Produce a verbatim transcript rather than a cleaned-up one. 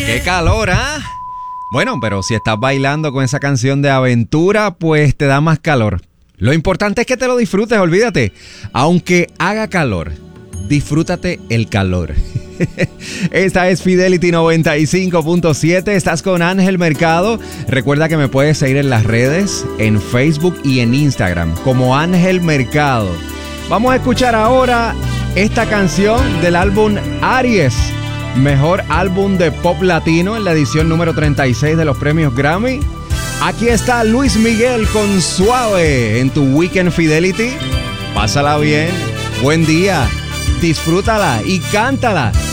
¡Qué calor, ah! ¿eh? Bueno, pero si estás bailando con esa canción de aventura, pues te da más calor. Lo importante es que te lo disfrutes, olvídate. Aunque haga calor, disfrútate el calor. Esta es Fidelity noventa y cinco punto siete. Estás con Ángel Mercado. Recuerda que me puedes seguir en las redes, en Facebook y en Instagram, como Ángel Mercado. Vamos a escuchar ahora esta canción del álbum Aries, mejor álbum de pop latino en la edición número treinta y seis de los premios Grammy. Aquí está Luis Miguel con Suave en tu Weekend Fidelity. Pásala bien, buen día, disfrútala y cántala.